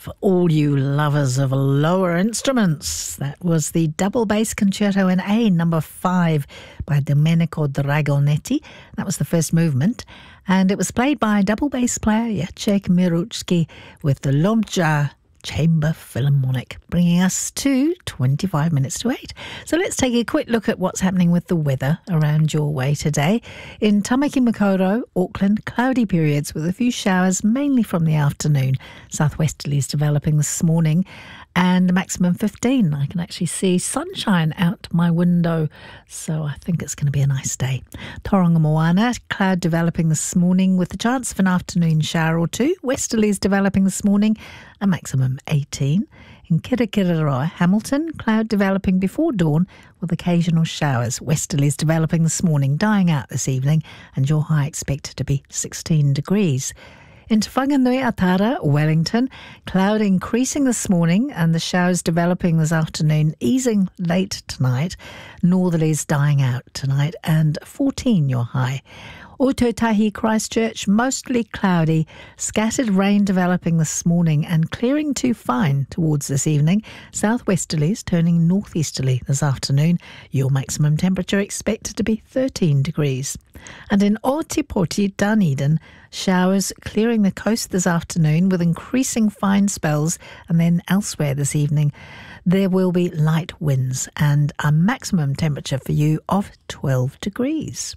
For all you lovers of lower instruments, that was the Double Bass Concerto in A, number 5, by Domenico Dragonetti. That was the first movement, and it was played by double bass player Jacek Mirucki with the Lomja Chamber Philharmonic, bringing us to 25 minutes to 8. So let's take a quick look at what's happening with the weather around your way today. In Tamaki Makaurau, Auckland, cloudy periods with a few showers, mainly from the afternoon. Southwesterlies developing this morning, and a maximum 15. I can actually see sunshine out my window, so I think it's going to be a nice day. Tauranga Moana, cloud developing this morning with a chance of an afternoon shower or two. Westerlies developing this morning, a maximum 18. In Kirikiriroa, Hamilton, cloud developing before dawn with occasional showers. Westerlies developing this morning, dying out this evening, and your high expected to be 16 degrees. In Te Whanganui-a-Tara, Wellington, cloud increasing this morning and the showers developing this afternoon, easing late tonight. Northerlies dying out tonight, and 14 your high. Ōtautahi, Christchurch, mostly cloudy, scattered rain developing this morning and clearing to fine towards this evening. Southwesterlies turning northeasterly this afternoon. Your maximum temperature expected to be 13 degrees. And in Ōtepoti, Dunedin, showers clearing the coast this afternoon with increasing fine spells, and then elsewhere this evening there will be light winds and a maximum temperature for you of 12 degrees.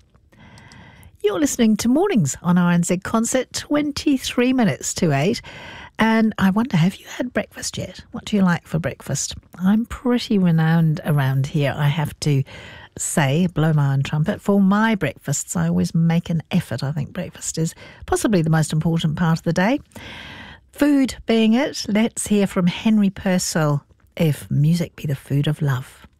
You're listening to Mornings on RNZ Concert, 23 minutes to 8. And I wonder, have you had breakfast yet? What do you like for breakfast? I'm pretty renowned around here, I have to say, blow my own trumpet. For my breakfasts, I always make an effort. I think breakfast is possibly the most important part of the day. Food being it, let's hear from Henry Purcell, If Music Be the Food of Love.